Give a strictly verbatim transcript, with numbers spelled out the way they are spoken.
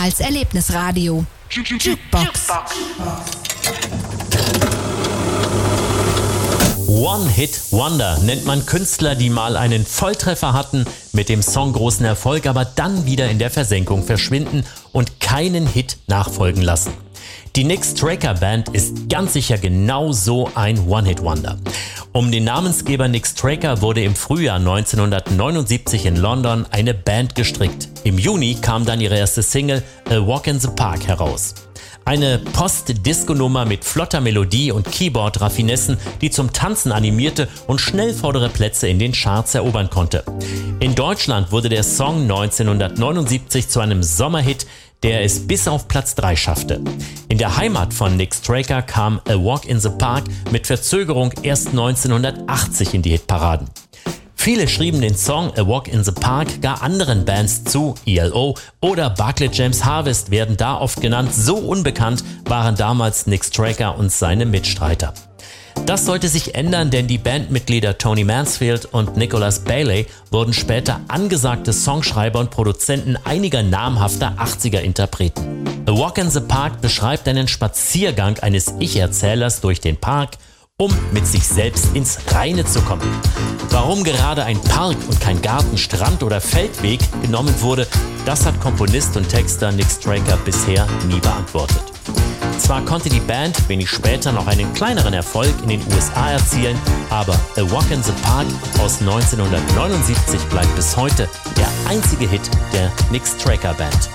als Erlebnisradio. Jukebox. One-Hit-Wonder nennt man Künstler, die mal einen Volltreffer hatten, mit dem Song großen Erfolg, aber dann wieder in der Versenkung verschwinden und keinen Hit nachfolgen lassen. Die Nick Straker Band ist ganz sicher genau so ein One-Hit-Wonder. Um den Namensgeber Nick Straker wurde im Frühjahr neunzehnhundertneunundsiebzig in London eine Band gestrickt. Im Juni kam dann ihre erste Single A Walk in the Park heraus. Eine Post-Disco-Nummer mit flotter Melodie und Keyboard-Raffinessen, die zum Tanzen animierte und schnell vordere Plätze in den Charts erobern konnte. In Deutschland wurde der Song neunzehnhundertneunundsiebzig zu einem Sommerhit, der es bis auf Platz drei schaffte. In der Heimat von Nick Straker kam A Walk in the Park mit Verzögerung erst neunzehnhundertachtzig in die Hitparaden. Viele schrieben den Song A Walk in the Park gar anderen Bands zu, E L O oder Barclay James Harvest werden da oft genannt. So unbekannt waren damals Nick Straker und seine Mitstreiter. Das sollte sich ändern, denn die Bandmitglieder Tony Mansfield und Nicholas Bailey wurden später angesagte Songschreiber und Produzenten einiger namhafter achtziger-Interpreten. A Walk in the Park beschreibt einen Spaziergang eines Ich-Erzählers durch den Park, um mit sich selbst ins Reine zu kommen. Warum gerade ein Park und kein Garten, Strand oder Feldweg genommen wurde, das hat Komponist und Texter Nick Straker bisher nie beantwortet. Zwar konnte die Band wenig später noch einen kleineren Erfolg in den U S A erzielen, aber A Walk in the Park aus neunzehnhundertneunundsiebzig bleibt bis heute der einzige Hit der Nick Straker Band.